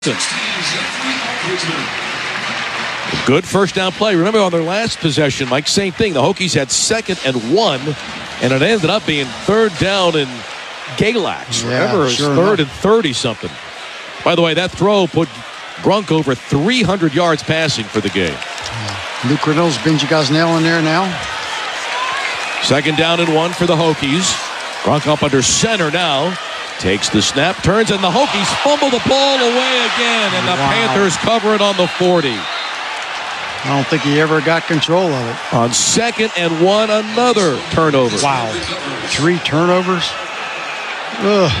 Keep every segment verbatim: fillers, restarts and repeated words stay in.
Good first down play. Remember on their last possession, Mike, same thing. The Hokies had second and one, and it ended up being third down and Galax. Yeah, Remember, it was sure third enough. and thirty-something. By the way, that throw put Grunk over three hundred yards passing for the game. Luke Riddle's Benji Gosnell in there now. Second down and one for the Hokies. Grunk up under center now. Takes the snap, turns, and the Hokies fumble the ball away again, and the Wow. Panthers cover it on the forty. I don't think he ever got control of it. On second and one, another turnover. Wow. Three turnovers. Ugh.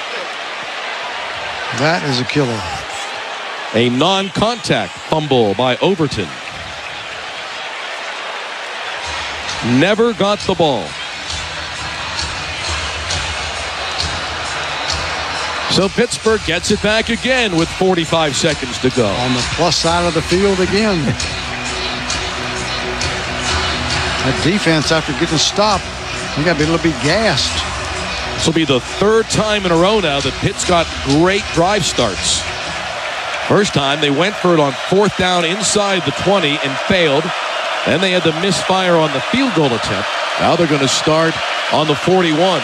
That is a killer. A non-contact fumble by Overton. Never got the ball. So Pittsburgh gets it back again with forty-five seconds to go. On the plus side of the field again. That defense, after getting stopped, you got to be a little bit gassed. This will be the third time in a row now that Pitt's got great drive starts. First time they went for it on fourth down inside the twenty and failed. Then they had to misfire on the field goal attempt. Now they're going to start on the forty-one.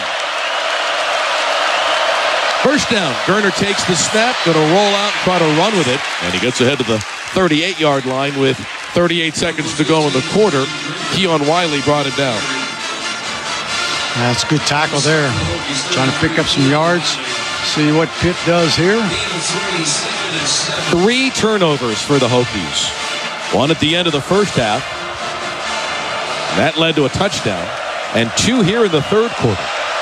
First down. Gerner takes the snap, going to roll out and try to run with it. And he gets ahead to the thirty-eight-yard line with thirty-eight seconds to go in the quarter. Keon Wiley brought him down. That's a good tackle there. Trying to pick up some yards. See what Pitt does here. Three turnovers for the Hokies. One at the end of the first half. That led to a touchdown. And two here in the third quarter.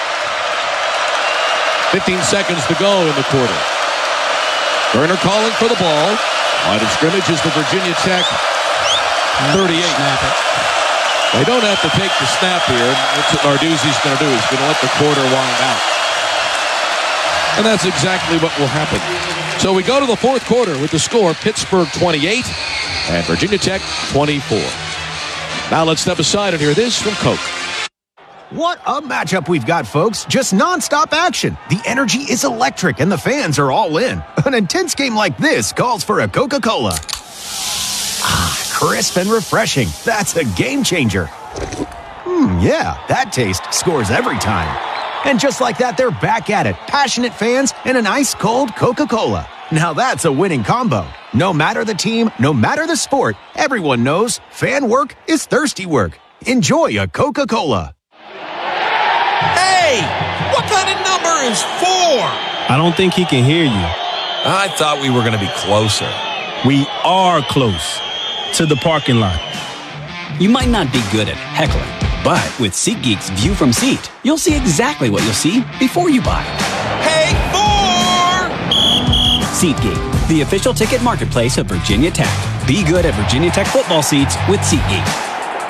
fifteen seconds to go in the quarter. Gerner calling for the ball. Line of scrimmage is the Virginia Tech thirty-eight. They don't have to take the snap here. That's what Narduzzi's going to do. He's going to let the quarter wind out. And that's exactly what will happen. So we go to the fourth quarter with the score Pittsburgh twenty-eight and Virginia Tech twenty-four. Now let's step aside and hear this from Coke. What a matchup we've got, folks. Just nonstop action. The energy is electric and the fans are all in. An intense game like this calls for a Coca-Cola. Ah, crisp and refreshing. That's a game changer. Hmm, yeah, that taste scores every time. And just like that, they're back at it. Passionate fans and an ice-cold Coca-Cola. Now that's a winning combo. No matter the team, no matter the sport, everyone knows fan work is thirsty work. Enjoy a Coca-Cola. Hey, what kind of number is four? I don't think he can hear you. I thought we were going to be closer. We are close to the parking lot. You might not be good at heckling, but with SeatGeek's View from Seat, you'll see exactly what you'll see before you buy. Hey, four! SeatGeek, the official ticket marketplace of Virginia Tech. Be good at Virginia Tech football seats with SeatGeek.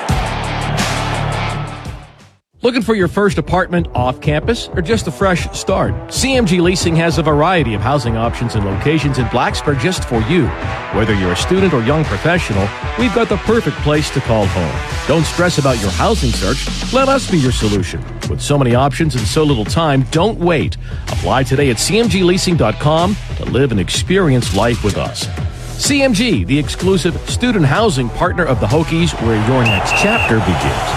Looking for your first apartment off campus or just a fresh start? C M G Leasing has a variety of housing options and locations in Blacksburg just for you. Whether you're a student or young professional, we've got the perfect place to call home. Don't stress about your housing search. Let us be your solution. With so many options and so little time, don't wait. Apply today at c m g leasing dot com to live and experience life with us. C M G, the exclusive student housing partner of the Hokies, where your next chapter begins.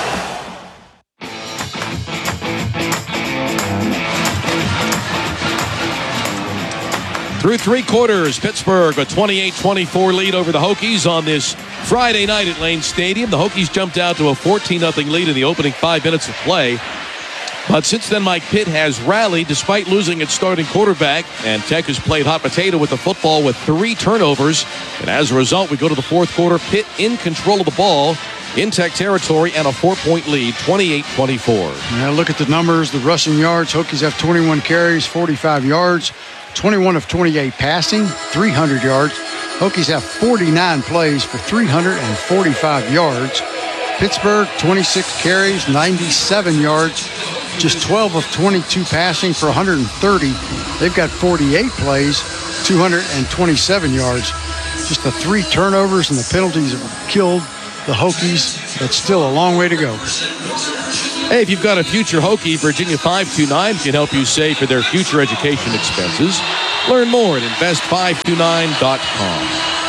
Through three quarters, Pittsburgh a twenty-eight twenty-four lead over the Hokies on this Friday night at Lane Stadium. The Hokies jumped out to a fourteen nothing lead in the opening five minutes of play. But since then, Mike, Pitt has rallied despite losing its starting quarterback, and Tech has played hot potato with the football with three turnovers. And as a result, we go to the fourth quarter, Pitt in control of the ball in Tech territory and a four-point lead, twenty-eight twenty-four. Now look at the numbers, the rushing yards. Hokies have twenty-one carries, forty-five yards. twenty-one of twenty-eight passing, three hundred yards. Hokies have forty-nine plays for three hundred forty-five yards. Pittsburgh, twenty-six carries, ninety-seven yards. Just twelve of twenty-two passing for one hundred thirty. They've got forty-eight plays, two hundred twenty-seven yards. Just the three turnovers and the penalties have killed the Hokies, but still a long way to go. Hey, if you've got a future Hokie, Virginia five two nine can help you save for their future education expenses. Learn more at invest five two nine dot com.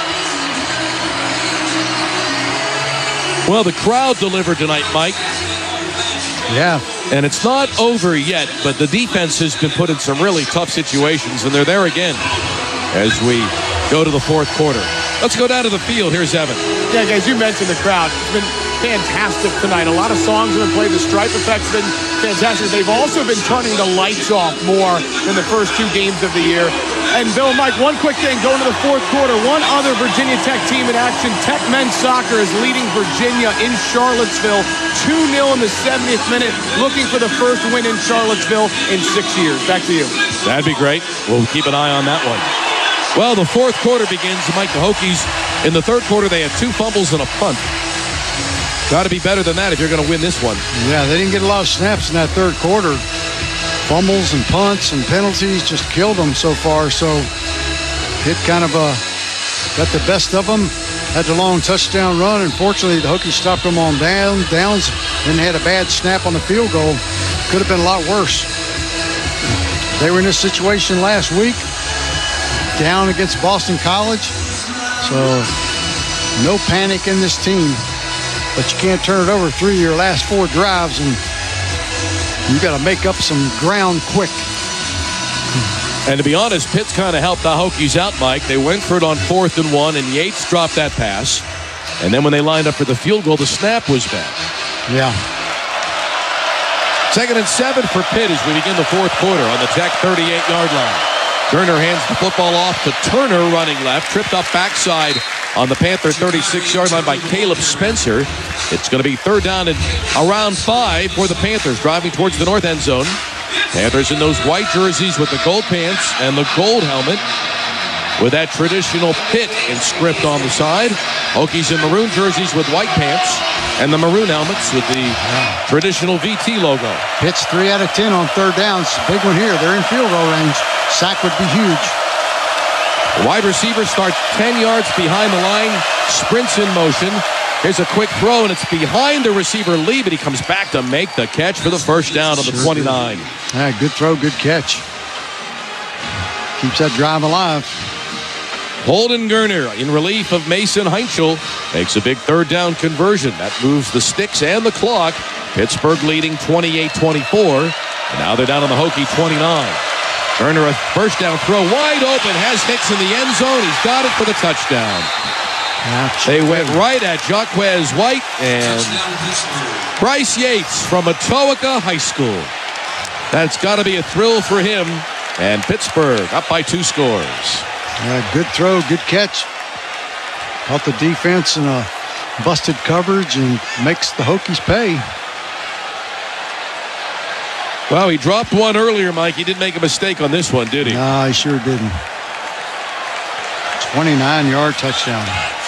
Well, the crowd delivered tonight, Mike. Yeah. And it's not over yet, but the defense has been put in some really tough situations, and they're there again as we go to the fourth quarter. Let's go down to the field. Here's Evan. Yeah, guys, you mentioned the crowd. It's been fantastic tonight. A lot of songs have been played. The Stripe Effect's been fantastic. They've also been turning the lights off more than the first two games of the year. And Bill and Mike, one quick thing, going to the fourth quarter, one other Virginia Tech team in action. Tech men's soccer is leading Virginia in Charlottesville two nil in the seventieth minute, looking for the first win in Charlottesville in six years. Back to you. That'd be great. We'll keep an eye on that one. Well, the fourth quarter begins. Mike, the Hokies, in the third quarter, they had two fumbles and a punt. Got to be better than that if you're going to win this one. Yeah, they didn't get a lot of snaps in that third quarter. Fumbles and punts and penalties just killed them so far. So Pitt kind of uh, got the best of them. Had the long touchdown run. Unfortunately, the Hokies stopped them on down, downs. Then they had a bad snap on the field goal. Could have been a lot worse. They were in this situation last week, down against Boston College. So no panic in this team. But you can't turn it over three of your last four drives, and you got to make up some ground quick. And to be honest, Pitt's kind of helped the Hokies out, Mike. They went for it on fourth and one, and Yates dropped that pass. And then when they lined up for the field goal, the snap was bad. Yeah. Second and seven for Pitt as we begin the fourth quarter on the Tech thirty-eight-yard line. Turner hands the football off to Turner running left, tripped up backside on the Panther thirty-six-yard line by Caleb Spencer. It's going to be third down and around five for the Panthers, driving towards the north end zone. Panthers in those white jerseys with the gold pants and the gold helmet with that traditional Pitt inscript on the side. Hokies in maroon jerseys with white pants and the maroon helmets with the traditional V T logo. Pitt's three out of ten on third downs. Big one here. They're in field goal range. Sack would be huge. The wide receiver starts ten yards behind the line, sprints in motion. Here's a quick throw, and it's behind the receiver Lee, but he comes back to make the catch for the first down on the Sure twenty-nine. Yeah, good throw, good catch. Keeps that drive alive. Holden Gerner, in relief of Mason Heinschel, makes a big third down conversion. That moves the sticks and the clock. Pittsburgh leading twenty-eight twenty-four. And now they're down on the Hokie twenty-nine. Gerner, a first down throw, wide open, has Hicks in the end zone. He's got it for the touchdown. They went right at Jaquez White and Bryce Yates from Etowica High School. That's got to be a thrill for him. And Pittsburgh up by two scores. Yeah, good throw, good catch. Caught the defense in a busted coverage and makes the Hokies pay. Well, he dropped one earlier, Mike. He didn't make a mistake on this one, did he? No, he sure didn't. twenty-nine-yard touchdown.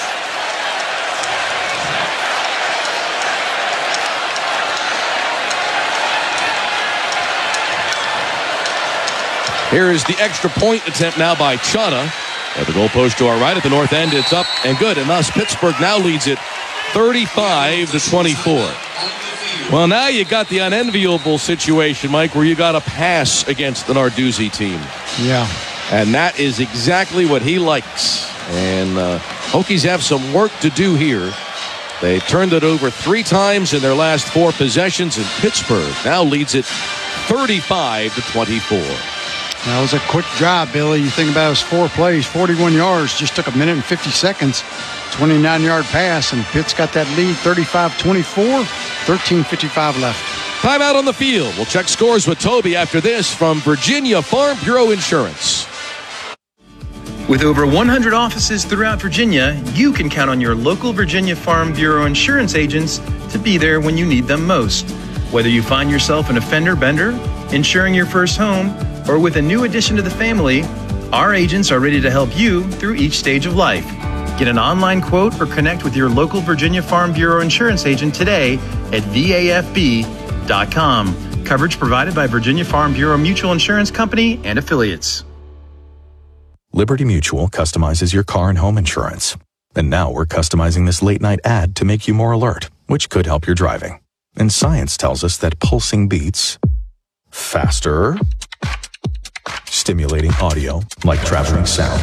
Here is the extra point attempt now by Chana. At the goalpost to our right at the north end, it's up and good. And thus Pittsburgh now leads it thirty-five to twenty-four. Well, now you got the unenviable situation, Mike, where you got to pass against the Narduzzi team. Yeah. And that is exactly what he likes. And uh, Hokies have some work to do here. They turned it over three times in their last four possessions, and Pittsburgh now leads it thirty-five to twenty-four. That was a quick drive, Billy. You think about it, it was four plays, forty-one yards, just took a minute and fifty seconds. twenty-nine-yard pass, and Pitt's got that lead, thirty-five twenty-four, thirteen fifty-five left. Timeout on the field. We'll check scores with Toby after this from Virginia Farm Bureau Insurance. With over one hundred offices throughout Virginia, you can count on your local Virginia Farm Bureau insurance agents to be there when you need them most. Whether you find yourself an offender bender, insuring your first home, or with a new addition to the family, our agents are ready to help you through each stage of life. Get an online quote or connect with your local Virginia Farm Bureau insurance agent today at V A F B dot com. Coverage provided by Virginia Farm Bureau Mutual Insurance Company and affiliates. Liberty Mutual customizes your car and home insurance. And now we're customizing this late night ad to make you more alert, which could help your driving. And science tells us that pulsing beats faster, Stimulating audio like traveling sound.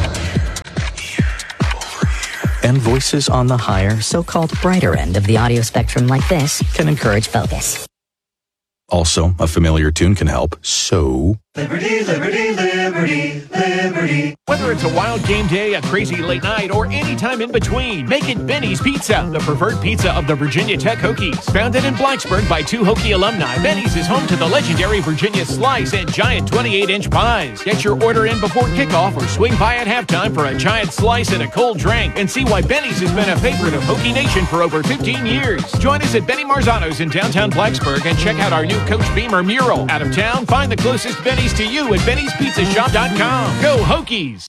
And voices on the higher, so-called brighter end of the audio spectrum like this can encourage focus. Also, a familiar tune can help. So... Liberty, liberty, liberty, liberty. Whether it's a wild game day, a crazy late night, or any time in between, make it Benny's Pizza, the preferred pizza of the Virginia Tech Hokies. Founded in Blacksburg by two Hokie alumni, Benny's is home to the legendary Virginia Slice and giant twenty-eight inch pies. Get your order in before kickoff or swing by at halftime for a giant slice and a cold drink, and see why Benny's has been a favorite of Hokie Nation for over fifteen years. Join us at Benny Marzano's in downtown Blacksburg and check out our new Coach Beamer mural. Out of town, find the closest Benny's to you at benny's pizza shop dot com. Go Hokies!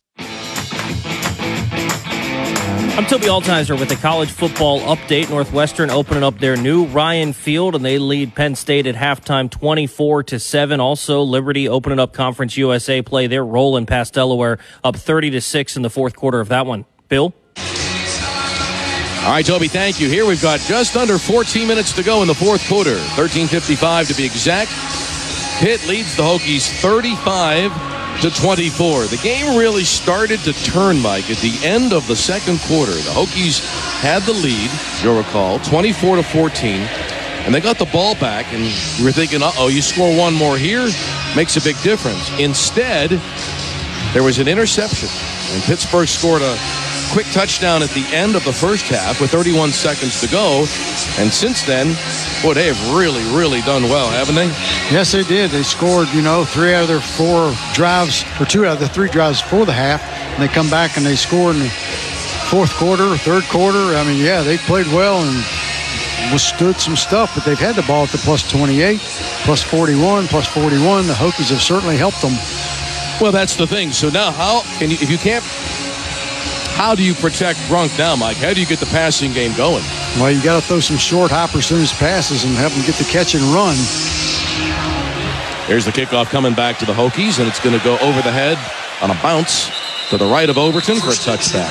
I'm Toby Altizer with the college football update. Northwestern opening up their new Ryan Field, and they lead Penn State at halftime twenty-four to seven. Also, Liberty opening up Conference U S A play. They're rolling past Delaware, up thirty to six in the fourth quarter of that one. Bill? All right, Toby, thank you. Here we've got just under fourteen minutes to go in the fourth quarter. thirteen fifty-five to be exact. Pitt leads the Hokies thirty-five to twenty-four. The game really started to turn, Mike, at the end of the second quarter. The Hokies had the lead, you'll recall, twenty-four to fourteen, and they got the ball back, and you were thinking, uh-oh, you score one more here, makes a big difference. Instead, there was an interception, and Pittsburgh scored a quick touchdown at the end of the first half with thirty-one seconds to go, and since then, boy, they have really, really done well, haven't they? Yes, they did. They scored, you know, three out of their four drives, or two out of the three drives before the half, and they come back and they scored in the fourth quarter, third quarter. I mean, yeah, they played well and withstood some stuff, but they've had the ball at the plus twenty-eight, plus forty-one, plus forty-one. The Hokies have certainly helped them. Well, that's the thing. So now how can you, if you can't, how do you protect Brunk now, Mike? How do you get the passing game going? Well, you got to throw some short, high percentage passes and have them get the catch and run. Here's the kickoff coming back to the Hokies, and it's going to go over the head on a bounce to the right of Overton for a touchback.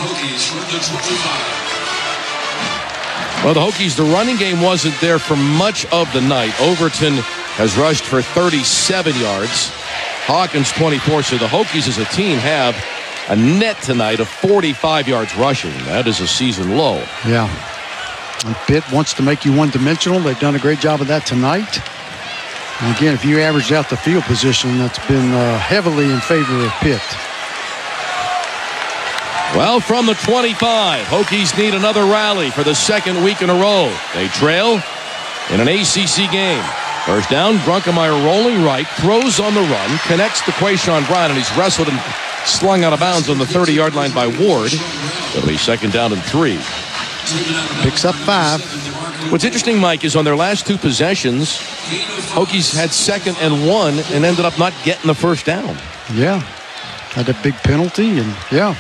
Well, the Hokies, the running game wasn't there for much of the night. Overton has rushed for thirty-seven yards. Hawkins twenty-four, so the Hokies as a team have a net tonight of forty-five yards rushing. That is a season low. Yeah. And Pitt wants to make you one-dimensional. They've done a great job of that tonight. And again, if you average out the field position, that's been uh, heavily in favor of Pitt. Well, from the twenty-five, Hokies need another rally for the second week in a row. They trail in an A C C game. First down, Grunkemeyer rolling right, throws on the run, connects to Quayshawn Brown, and he's wrestled and slung out of bounds on the thirty-yard line by Ward. It'll be second down and three. Picks up five. What's interesting, Mike, is on their last two possessions, Hokies had second and one and ended up not getting the first down. Yeah. Had a big penalty, and yeah.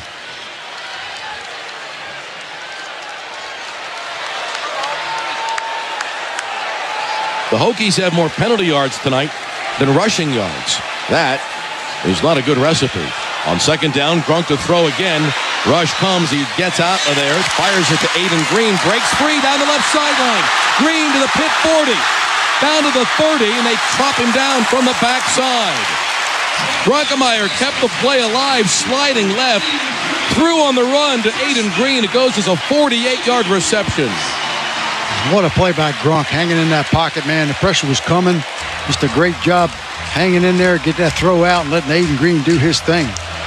The Hokies have more penalty yards tonight than rushing yards. That is not a good recipe. On second down, Grunk to throw again. Rush comes. He gets out of there. Fires it to Aiden Green. Breaks free down the left sideline. Green to the Pitt forty. Down to the thirty, and they chop him down from the backside. Grunkemeyer kept the play alive, sliding left. Threw on the run to Aiden Green. It goes as a forty-eight yard reception. What a play by Grunk, hanging in that pocket, man. The pressure was coming. Just a great job hanging in there, get that throw out, and letting Aiden Green do his thing.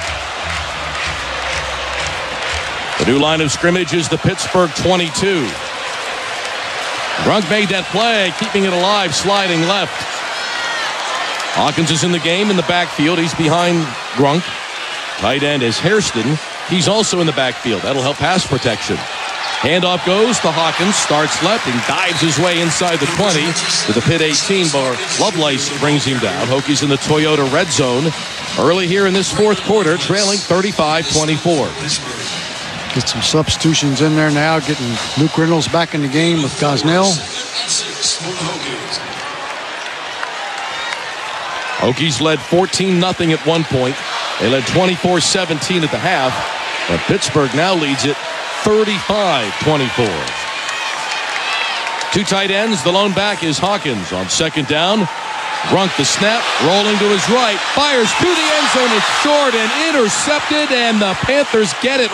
The new line of scrimmage is the Pittsburgh twenty-two. Grunk made that play, keeping it alive, sliding left. Hawkins is in the game in the backfield. He's behind Grunk. Tight end is Hairston. He's also in the backfield. That'll help pass protection. Handoff goes to Hawkins, starts left and dives his way inside the twenty to the Pitt eighteen, but Lovelace brings him down. Hokies in the Toyota red zone early here in this fourth quarter, trailing thirty-five twenty-four. Get some substitutions in there now, getting Luke Reynolds back in the game with Gosnell. Hokies led fourteen nothing at one point. They led twenty-four seventeen at the half, but Pittsburgh now leads it thirty-five twenty-four. Two tight ends. The lone back is Hawkins. On second down, Brunk the snap, rolling to his right, fires to the end zone. It's short and intercepted, and the Panthers get it